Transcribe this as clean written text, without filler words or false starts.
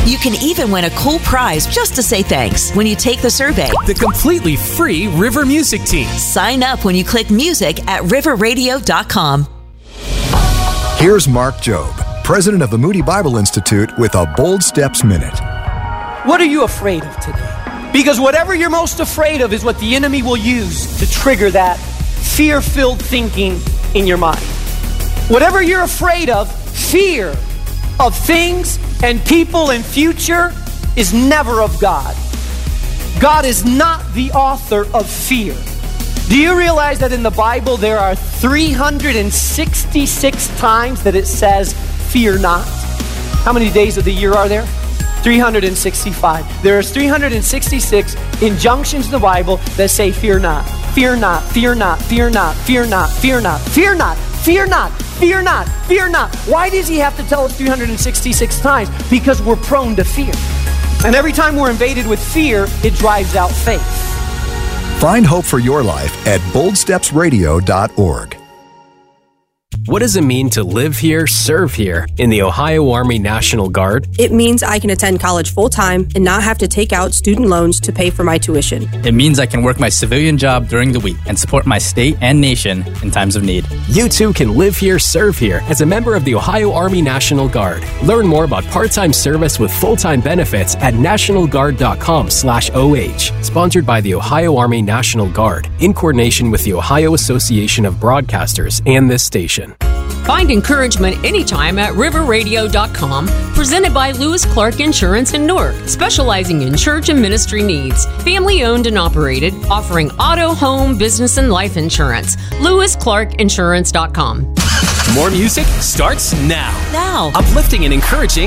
You can even win a cool prize just to say thanks when you take the survey. The completely free River Music Team. Sign up when you click music at riverradio.com. Here's Mark Jobe, president of the Moody Bible Institute, with a Bold Steps Minute. What are you afraid of today? Because whatever you're most afraid of is what the enemy will use to trigger that fear-filled thinking in your mind. Whatever you're afraid of, fear of things and people and future is never of God. God is not the author of fear. Do you realize that in the Bible there are 366 times that it says, fear not? How many days of the year are there? 365. There are 366 injunctions in the Bible that say, fear not, fear not, fear not, fear not, fear not, fear not, fear not, fear not, fear not, fear not. Why does he have to tell us 366 times? Because we're prone to fear. And every time we're invaded with fear, it drives out faith. Find hope for your life at boldstepsradio.org. What does it mean to live here, serve here in the Ohio Army National Guard? It means I can attend college full-time and not have to take out student loans to pay for my tuition. It means I can work my civilian job during the week and support my state and nation in times of need. You too can live here, serve here as a member of the Ohio Army National Guard. Learn more about part-time service with full-time benefits at nationalguard.com/OH. Sponsored by the Ohio Army National Guard in coordination with the Ohio Association of Broadcasters and this station. Find encouragement anytime at riverradio.com, presented by Lewis Clark Insurance in Newark, specializing in church and ministry needs. Family owned and operated, offering auto, home, business, and life insurance. LewisClarkInsurance.com. More music starts now. Now. Uplifting and encouraging